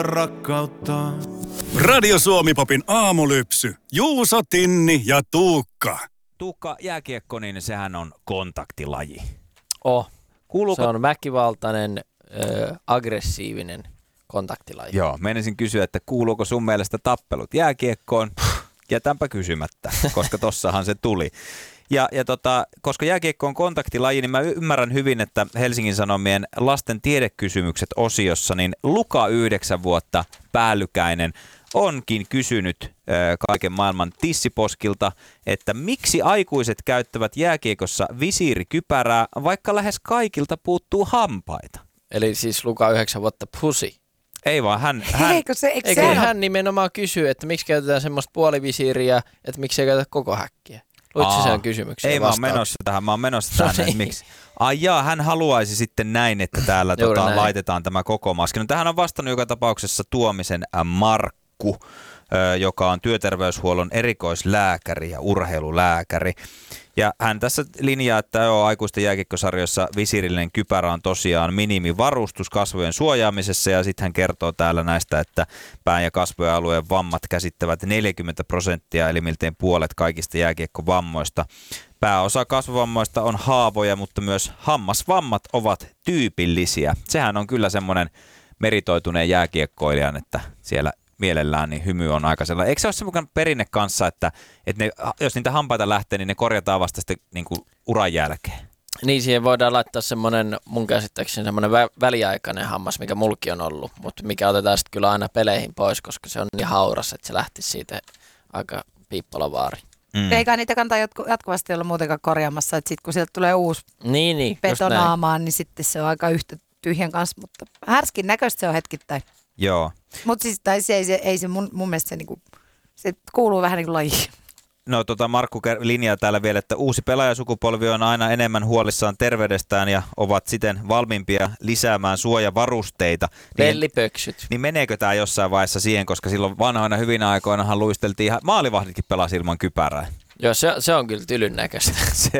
rakkautta. Radio Suomi-popin aamulypsy. Juuso, Tinni ja Tuukka. Tuukka, jääkiekko, niin sehän on kontaktilaji. Se on väkivaltainen, aggressiivinen kontaktilaji. Joo, menisin kysyä, että kuuluuko sun mielestä tappelut jääkiekkoon? Jätänpä kysymättä, koska tossahan se tuli. Ja koska jääkiekko on kontaktilaji, niin mä ymmärrän hyvin, että Helsingin Sanomien lasten tiedekysymykset -osiossa, niin Luka 9 vuotta päällykäinen onkin kysynyt kaiken maailman tissiposkilta, että miksi aikuiset käyttävät jääkiekossa visiirikypärää, vaikka lähes kaikilta puuttuu hampaita. Eli siis Luka 9 vuotta pussy. Ei vaan, hän hän nimenomaan kysyy, että miksi käytetään semmoista puolivisiiriä, että miksi ei käytetä koko häkkiä. Luitko sen kysymyksen? Ei, mä oon menossa tähän. No niin. Miksi? Ai jaa, hän haluaisi sitten näin, että täällä laitetaan tämä koko maski. No tähän on vastannut joka tapauksessa Tuomisen Markku, joka on työterveyshuollon erikoislääkäri ja urheilulääkäri. Ja hän tässä linjaa, että aikuisten jääkiekkosarjoissa visiirillinen kypärä on tosiaan minimivarustus kasvojen suojaamisessa, ja sitten hän kertoo täällä näistä, että pään ja kasvojen alueen vammat käsittävät 40% eli miltei puolet kaikista jääkiekkovammoista. Pääosa kasvovammoista on haavoja, mutta myös hammasvammat ovat tyypillisiä. Sehän on kyllä semmoinen meritoituneen jääkiekkoilijan, että siellä mielellään niin hymy on aika sellainen. Eikö se ole semmoinen perinne kanssa, että jos niitä hampaita lähtee, niin ne korjataan vasta sitten niin kuin uran jälkeen? Niin, siihen voidaan laittaa semmoinen, mun käsittääkseni semmoinen väliaikainen hammas, mikä mulki on ollut, mutta mikä otetaan sitten kyllä aina peleihin pois, koska se on niin hauras, että se lähtisi siitä aika piippolavaari. Eikä niitä kannata jatkuvasti olla muutenkaan korjaamassa, että sitten kun sieltä tulee uusi betonaamaan, niin sitten se on aika yhtä tyhjän kanssa, mutta härskin näköistä se on hetkittäin. Joo. Mutta siis ei se mun mielestä se, niinku, se kuuluu vähän niin kuin lajiin. No Markku linjaa täällä vielä, että uusi pelaajasukupolvi on aina enemmän huolissaan terveydestään ja ovat siten valmiimpia lisäämään suojavarusteita. Pellipöksyt. Niin meneekö tämä jossain vaiheessa siihen, koska silloin vanhoina hyvinä aikoinahan luisteltiin, maalivahditkin pelasi ilman kypärää. Joo, se on kyllä tylyn näköistä.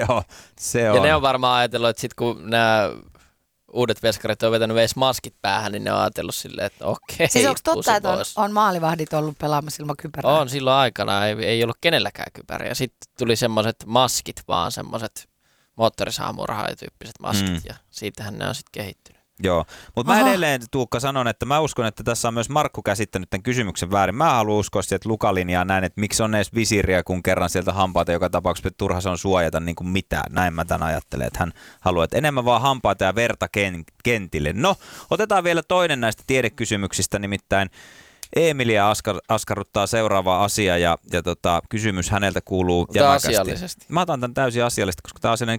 se on. Ja ne on varmaan ajatellut, että sitten kun nämä uudet veskarit on vetänyt edes maskit päähän, niin ne on ajatellut silleen, että okei. Siis onko totta, että on maalivahdit ollut pelaamassa ilman kypärää? On, silloin aikana ei ollut kenelläkään kypärää. Ja sitten tuli semmoiset maskit, vaan semmoiset moottorisaamurhaajatyyppiset maskit, ja siitähän ne on sitten kehittynyt. Joo, mutta mä edelleen, Tuukka, sanon, että mä uskon, että tässä on myös Markku käsittänyt tämän kysymyksen väärin. Mä haluan uskoa siihen, että Luka-linjaa näin, että miksi on edes visiiriä, kun kerran sieltä hampaita joka tapauksessa turha se on suojata niin kuin mitään. Näin mä tämän ajattelen, että hän haluaa, että enemmän vaan hampaita ja verta kentille. No, otetaan vielä toinen näistä tiedekysymyksistä, nimittäin Emilia askarruttaa seuraava asia ja kysymys häneltä kuuluu jämäkästi. Asiallisesti. Mä otan tämän täysin asiallisesti, koska tämä on